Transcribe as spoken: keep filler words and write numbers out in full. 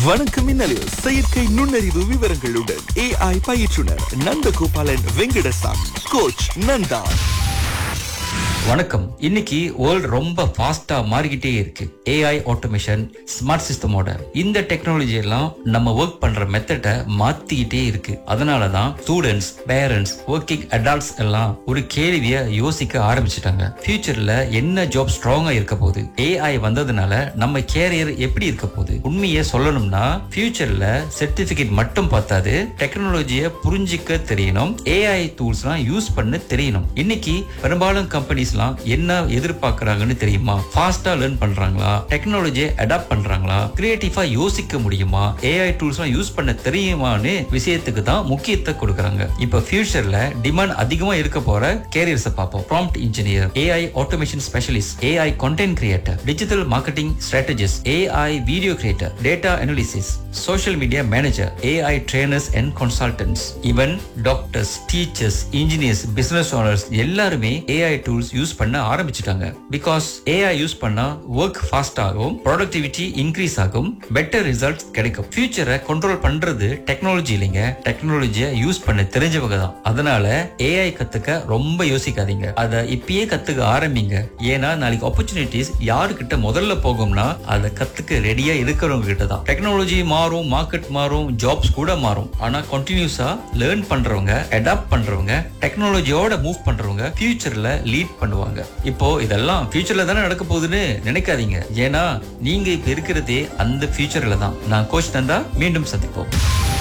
வணக்கம் மின்னலில் செயற்கை நுண்ணறிவு விவரங்களுடன் ஏஐ பயிற்றுனர் நந்தகோபாலன் வெங்கடசாமி, கோச் நந்தா. வணக்கம். இன்னைக்கு வேர்ல்ட் ரொம்ப ஃபாஸ்டா மாறிக்கிட்டே இருக்கு. ஏஐ ஆட்டோமேஷன், ஸ்மார்ட் சிஸ்டமோட இந்த டெக்னாலஜி எல்லாம் நம்ம ஒர்க் பண்ற மெத்தட மாத்திக்கிட்டே இருக்கு. அதனாலதான் ஸ்டூடெண்ட்ஸ், பேரண்ட்ஸ், ஒர்க்கிங் அடல்ட்ஸ் எல்லாம் ஒரு கேள்விய யோசிக்க ஆரம்பிச்சிட்டாங்க. ஃபியூச்சர்ல என்ன ஜாப் ஸ்ட்ராங்கா இருக்க போகுது? ஏஐ வந்ததுனால நம்ம கேரியர் எப்படி இருக்க போகுது? உண்மையை சொல்லணும்னா ஃபியூச்சர்ல சர்டிபிகேட் மட்டும் பார்த்தாது, டெக்னாலஜியை புரிஞ்சிக்க தெரியணும், ஏஐ டூல்ஸ் எல்லாம் யூஸ் பண்ண தெரியணும். இன்னைக்கு பெரும்பாலும் கம்பெனிஸ் என்ன எதிர்பார்க்கறாங்கன்னு தெரியுமா? ஃபாஸ்டா லேர்ன் பண்றாங்களா? டெக்னாலஜியை அடாப்ட் பண்றாங்களா? கிரியேட்டிவா யோசிக்க முடியுமா? ஏஐ டூல்ஸ் யூஸ் பண்ண தெரியுமான்னு விஷயத்துக்கு தான் முக்கியத்துவம் கொடுக்கறாங்க. இப்ப ஃபியூச்சர்ல டிமாண்ட் அதிகமா இருக்க போற கேரியர்ஸ் பார்ப்போம். Prompt engineer, AI automation specialist, AI content creator, digital marketing strategist, AI video creator, data analysis, social media manager, AI trainers and consultants, even doctors, teachers, engineers, business owners எல்லாருமே AI tools use பண்ண ஆரம்பிச்சிட்டாங்க. Because AI use பண்ணா work fast ஆகும், productivity increase ஆகும், better results கிடைக்கும். ஃபியூச்சரை control பண்றது technology இல்லைங்க, டெக்னாலஜியை யூஸ் பண்ண தெரிஞ்சவங்க தான். அதனால ஏஐ கத்துக்க ரொம்ப யோசிக்காதீங்க, அதை இப்பயே கத்துக்க ஆரம்பிங்க. ஏன்னா நாளைக்கு ஆப்பர்ச்சுனிட்டிஸ் யாருக்கிட்ட முதல்ல போகும்னா அதை கத்துக்க ரெடியா இருக்கிறவங்க கிட்ட தான். டெக்னாலஜி மாறும், மார்க்கெட் மாறும், ஜாப்ஸ் கூட மாறும். ஆனா கண்டினியூஸா லேர்ன் பண்றவங்க, அடாப்ட் பண்றவங்க, டெக்னாலஜியோட மூவ் பண்றவங்க ஃபியூச்சர்ல லீட் பண்ணுவாங்க. இப்போ இதெல்லாம் ஃபியூச்சர்ல தானே நடக்க போகுதுன்னு நினைக்காதீங்க. ஏன்னா நீங்க இப்ப இருக்கிறதே அந்த ஃபியூச்சர்ல தான். நான் கோச் நந்தா, மீண்டும் சந்திப்போம்.